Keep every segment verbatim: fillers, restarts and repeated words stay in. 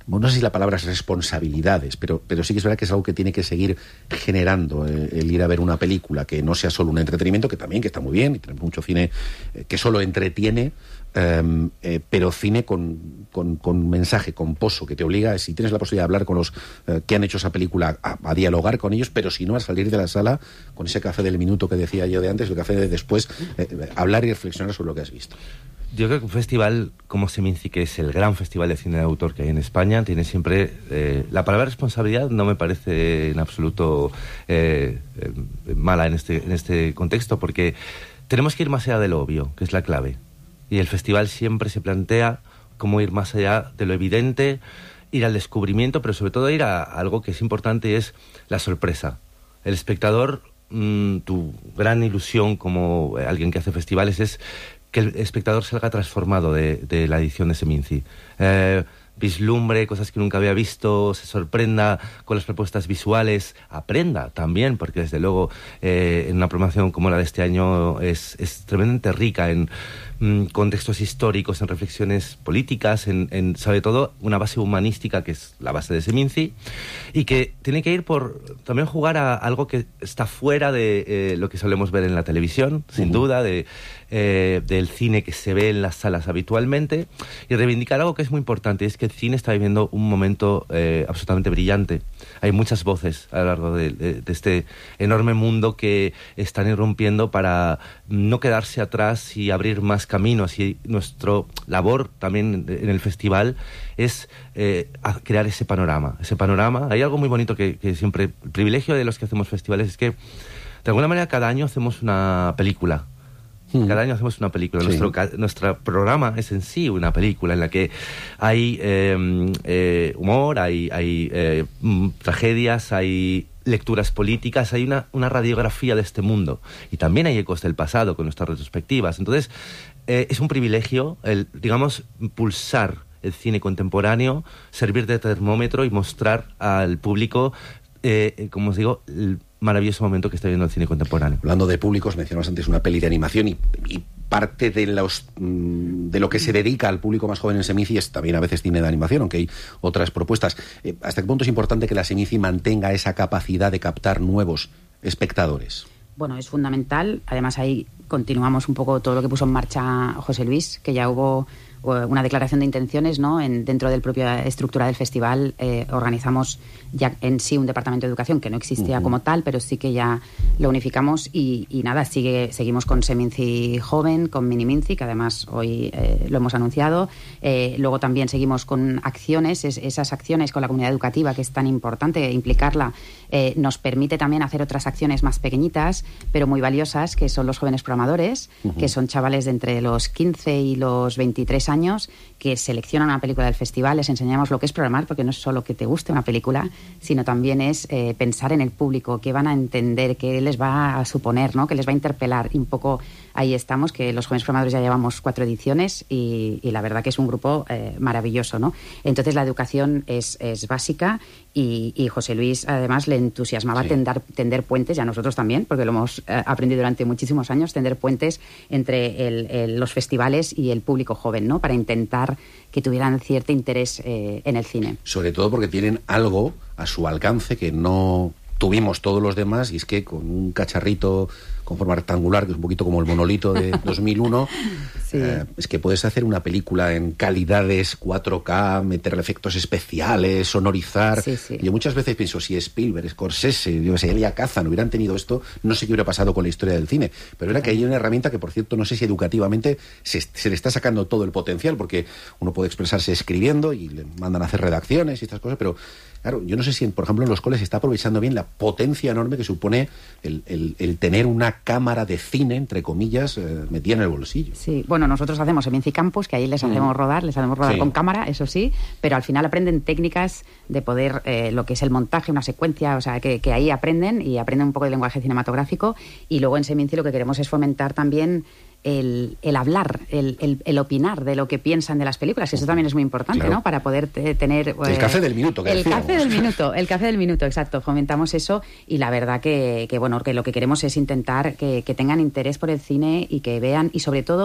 no sé si la palabra es responsabilidades, pero, pero sí que es verdad que es algo que tiene que seguir generando eh, el ir a ver una película, que no sea solo un entretenimiento, que también, que está muy bien, y tenemos mucho cine eh, que solo entretiene, eh, eh, pero cine con, con, con mensaje, con pozo, que te obliga, si tienes la posibilidad de hablar con los eh, que han hecho esa película, a, a dialogar con ellos, pero si no, a salir de la sala con ese café del minuto que decía yo de antes, el café de después, eh, hablar y reflexionar sobre lo que has visto. Yo creo que un festival como Seminci, que es el gran festival de cine de autor que hay en España, tiene siempre... Eh, la palabra responsabilidad no me parece en absoluto eh, eh, mala en este, en este contexto, porque tenemos que ir más allá de lo obvio, que es la clave. Y el festival siempre se plantea cómo ir más allá de lo evidente, ir al descubrimiento, pero sobre todo ir a algo que es importante, y es la sorpresa. El espectador, mmm, tu gran ilusión como alguien que hace festivales es que el espectador salga transformado de, de la edición de Seminci. Eh, vislumbre cosas que nunca había visto, se sorprenda con las propuestas visuales, aprenda también, porque desde luego eh, en una programación como la de este año es, es tremendamente rica en mm, contextos históricos, en reflexiones políticas, en, en sobre todo una base humanística que es la base de Seminci, y que tiene que ir por también jugar a algo que está fuera de eh, lo que solemos ver en la televisión, sin uh-huh. duda, de Eh, del cine que se ve en las salas habitualmente, y reivindicar algo que es muy importante, es que el cine está viviendo un momento eh, absolutamente brillante. Hay muchas voces a lo largo de, de, de este enorme mundo que están irrumpiendo para no quedarse atrás y abrir más caminos, y nuestra labor también en el festival es eh, crear ese panorama, ese panorama. Hay algo muy bonito que, que siempre, el privilegio de los que hacemos festivales es que de alguna manera cada año hacemos una película. Cada año hacemos una película. Sí. Nuestro, nuestro programa es en sí una película en la que hay eh, eh, humor, hay, hay eh, tragedias, hay lecturas políticas, hay una, una radiografía de este mundo. Y también hay ecos del pasado con nuestras retrospectivas. Entonces, eh, es un privilegio, el, digamos, pulsar el cine contemporáneo, servir de termómetro y mostrar al público, eh, como os digo, el maravilloso momento que está viendo el cine contemporáneo. Hablando de públicos, mencionabas antes una peli de animación, y, y parte de los de lo que se dedica al público más joven en Seminci es también a veces cine de animación, aunque hay otras propuestas. Eh, ¿Hasta qué punto es importante que la Seminci mantenga esa capacidad de captar nuevos espectadores? Bueno, es fundamental. Además, ahí continuamos un poco todo lo que puso en marcha José Luis, que ya hubo una declaración de intenciones, ¿no? En, dentro de la propia estructura del festival eh, organizamos ya en sí un departamento de educación que no existía uh-huh. como tal, pero sí que ya lo unificamos, y, y nada, sigue, seguimos con Seminci Joven, con Miniminci, que además hoy eh, lo hemos anunciado. Eh, luego también seguimos con acciones, es, esas acciones con la comunidad educativa, que es tan importante implicarla, eh, nos permite también hacer otras acciones más pequeñitas, pero muy valiosas, que son los jóvenes programadores, uh-huh. que son chavales de entre los quince y los veintitrés años, años que seleccionan una película del festival. Les enseñamos lo que es programar, porque no es solo que te guste una película, sino también es eh, pensar en el público, qué van a entender, qué les va a suponer, ¿no? Qué les va a interpelar. Y un poco ahí estamos, que los jóvenes programadores ya llevamos cuatro ediciones y, y la verdad que es un grupo eh, maravilloso, ¿no? Entonces la educación es, es básica, y, y José Luis además le entusiasmaba sí. tender, tender puentes, y a nosotros también, porque lo hemos eh, aprendido durante muchísimos años, tender puentes entre el, el, los festivales y el público joven, ¿no? Para intentar que tuvieran cierto interés eh, en el cine. Sobre todo porque tienen algo a su alcance que no tuvimos todos los demás, y es que con un cacharrito con forma rectangular, que es un poquito como el monolito de dos mil uno, sí. eh, es que puedes hacer una película en calidades cuatro K, meterle efectos especiales, sonorizar. Sí, sí. Yo muchas veces pienso, si Spielberg, Scorsese, yo sé, Elia Kazan hubieran tenido esto, no sé qué hubiera pasado con la historia del cine. Pero era que hay una herramienta que, por cierto, no sé si educativamente se, se le está sacando todo el potencial, porque uno puede expresarse escribiendo y le mandan a hacer redacciones y estas cosas, pero claro, yo no sé si, por ejemplo, en los coles se está aprovechando bien la potencia enorme que supone el, el, el tener una cámara de cine, entre comillas, eh, metida en el bolsillo. Sí, bueno, nosotros hacemos Seminci Campus, que ahí les hacemos mm. rodar, les hacemos rodar sí. con cámara, eso sí, pero al final aprenden técnicas de poder, eh, lo que es el montaje, una secuencia, o sea, que, que ahí aprenden, y aprenden un poco de lenguaje cinematográfico, y luego en Seminci lo que queremos es fomentar también El, el hablar, el, el, el opinar de lo que piensan de las películas. Eso también es muy importante, claro. ¿no? Para poder te, tener... Eh, el café del minuto, que El decíamos. café del minuto, el café del minuto, exacto. Fomentamos eso, y la verdad que, que bueno, que lo que queremos es intentar que, que tengan interés por el cine y que vean, y sobre todo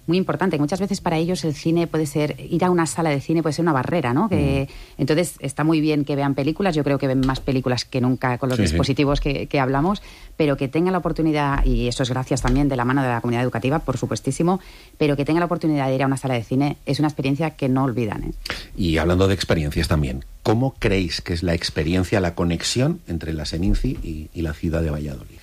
muy importante. Muchas veces para ellos el cine puede ser, ir a una sala de cine puede ser una barrera, ¿no? Que, mm. Entonces está muy bien que vean películas, yo creo que ven más películas que nunca con los sí, dispositivos sí. Que, que hablamos, pero que tengan la oportunidad, y eso es gracias también de la mano de la comunidad educativa, por supuestísimo, pero que tengan la oportunidad de ir a una sala de cine es una experiencia que no olvidan, ¿eh? Y hablando de experiencias también, ¿cómo creéis que es la experiencia, la conexión entre la Seminci y, y la ciudad de Valladolid?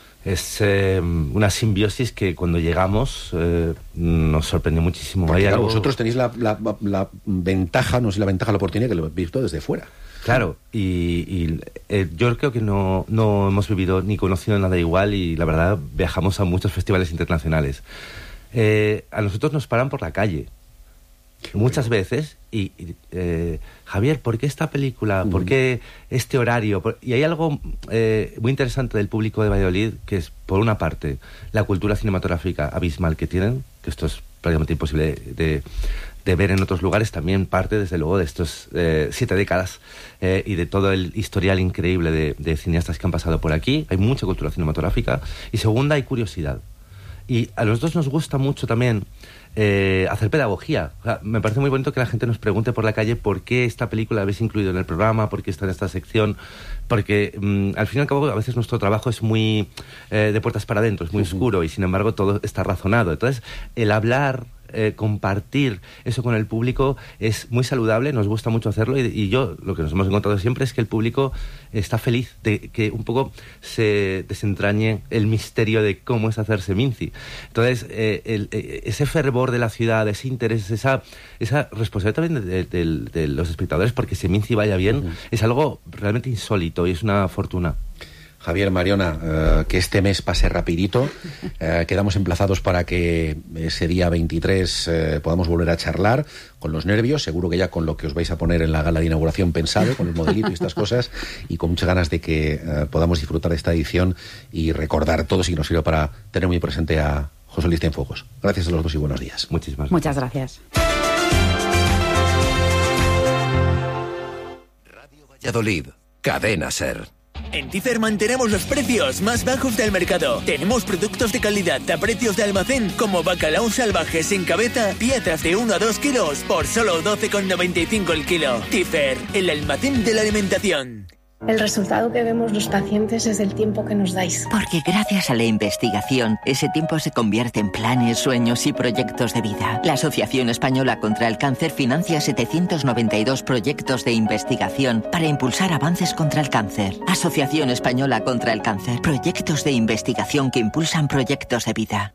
Es eh, una simbiosis que cuando llegamos eh, nos sorprendió muchísimo. Porque, Hay claro, algo... vosotros tenéis la, la, la ventaja, no sé la ventaja, la oportunidad que lo habéis visto desde fuera. Claro, y, y eh, yo creo que no, no hemos vivido ni conocido nada igual y la verdad viajamos a muchos festivales internacionales. Eh, a nosotros nos paran por la calle. Muchas veces, y, y eh, Javier, ¿por qué esta película? ¿Por qué este horario? Por... Y hay algo eh, muy interesante del público de Valladolid, que es, por una parte, la cultura cinematográfica abismal que tienen, que esto es prácticamente imposible de, de ver en otros lugares, también parte, desde luego, de estos eh, siete décadas eh, y de todo el historial increíble de, de cineastas que han pasado por aquí. Hay mucha cultura cinematográfica. Y segunda, hay curiosidad. Y a los dos nos gusta mucho también eh, hacer pedagogía. O sea, me parece muy bonito que la gente nos pregunte por la calle por qué esta película la habéis incluido en el programa, por qué está en esta sección, porque mmm, al fin y al cabo a veces nuestro trabajo es muy eh, de puertas para adentro, es muy uh-huh. oscuro y sin embargo todo está razonado. Entonces, el hablar... Eh, compartir eso con el público es muy saludable, nos gusta mucho hacerlo y, y yo lo que nos hemos encontrado siempre es que el público está feliz de que un poco se desentrañe el misterio de cómo es hacer Seminci. Entonces, eh, el, eh, ese fervor de la ciudad, ese interés, esa, esa responsabilidad también de, de, de, de los espectadores porque Seminci vaya bien, uh-huh. es algo realmente insólito y es una fortuna. Javier, Mariona, eh, que este mes pase rapidito. Eh, quedamos emplazados para que ese día veintitrés eh, podamos volver a charlar con los nervios, seguro que ya con lo que os vais a poner en la gala de inauguración pensado, con el modelito y estas cosas, y con muchas ganas de que eh, podamos disfrutar de esta edición y recordar todo y que nos sirva para tener muy presente a José Luis Cienfuegos. Gracias a los dos y buenos días. Muchísimas gracias. Muchas gracias. Radio Valladolid, Cadena SER. En Tifer mantenemos los precios más bajos del mercado. Tenemos productos de calidad a precios de almacén como bacalao salvaje sin cabeza, piezas de uno a dos kilos por solo doce con noventa y cinco el kilo. Tifer, el almacén de la alimentación. El resultado que vemos los pacientes es el tiempo que nos dais. Porque gracias a la investigación, ese tiempo se convierte en planes, sueños y proyectos de vida. La Asociación Española contra el Cáncer financia setecientos noventa y dos proyectos de investigación para impulsar avances contra el cáncer. Asociación Española contra el Cáncer. Proyectos de investigación que impulsan proyectos de vida.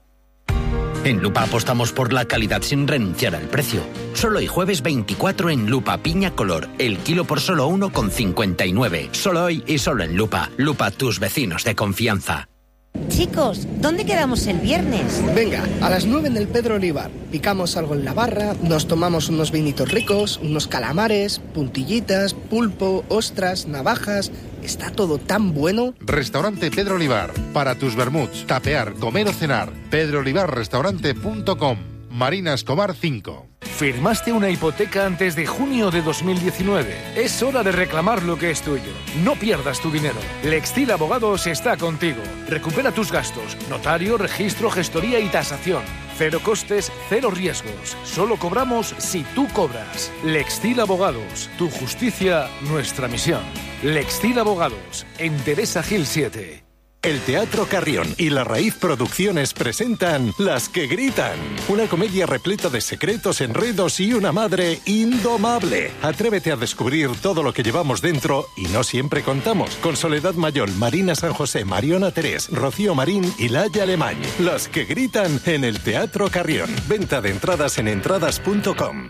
En Lupa apostamos por la calidad sin renunciar al precio. Solo hoy jueves veinticuatro en Lupa Piña Color. El kilo por solo uno con cincuenta y nueve. Solo hoy y solo en Lupa. Lupa, tus vecinos de confianza. Chicos, ¿dónde quedamos el viernes? Venga, a las nueve en el Pedro Olivar. Picamos algo en la barra, nos tomamos unos vinitos ricos, unos calamares, puntillitas, pulpo, ostras, navajas... Está todo tan bueno. Restaurante Pedro Olivar. Para tus vermuts, tapear, comer o cenar. pedro olivar restaurante punto com. Marina Escobar cinco. Firmaste una hipoteca antes de junio de dos mil diecinueve. Es hora de reclamar lo que es tuyo. No pierdas tu dinero. Lextil Abogados está contigo. Recupera tus gastos. Notario, registro, gestoría y tasación. Cero costes, cero riesgos. Solo cobramos si tú cobras. Lextil Abogados. Tu justicia, nuestra misión. Lextil Abogados. En Teresa Gil siete. El Teatro Carrión y La Raíz Producciones presentan Las que Gritan, una comedia repleta de secretos, enredos y una madre indomable. Atrévete a descubrir todo lo que llevamos dentro y no siempre contamos. Con Soledad Mayol, Marina San José, Mariona Terés, Rocío Marín y Laia Alemany. Las que Gritan en el Teatro Carrión. Venta de entradas en entradas punto com.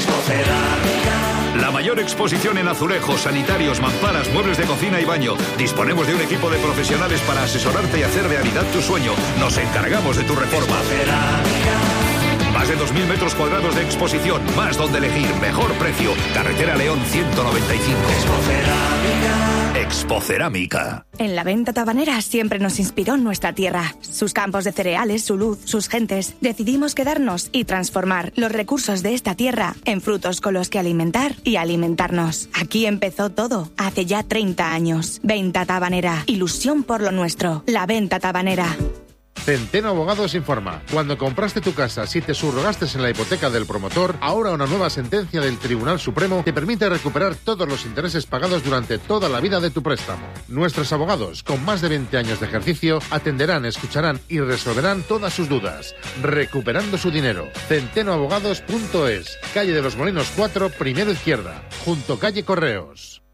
La mayor exposición en azulejos, sanitarios, mamparas, muebles de cocina y baño. Disponemos de un equipo de profesionales para asesorarte y hacer realidad tu sueño. Nos encargamos de tu reforma. Más de dos mil metros cuadrados de exposición, más donde elegir, mejor precio. Carretera León ciento noventa y cinco. Expocerámica. En la venta tabanera siempre nos inspiró nuestra tierra, sus campos de cereales, su luz, sus gentes. Decidimos quedarnos y transformar los recursos de esta tierra en frutos con los que alimentar y alimentarnos. Aquí empezó todo, hace ya treinta años. Venta tabanera, ilusión por lo nuestro. La venta tabanera. Centeno Abogados informa. Cuando compraste tu casa, si te subrogaste en la hipoteca del promotor, ahora una nueva sentencia del Tribunal Supremo te permite recuperar todos los intereses pagados durante toda la vida de tu préstamo. Nuestros abogados, con más de veinte años de ejercicio, atenderán, escucharán y resolverán todas sus dudas, recuperando su dinero. centeno abogados punto es, calle de los Molinos cuatro, primero izquierda, junto calle Correos.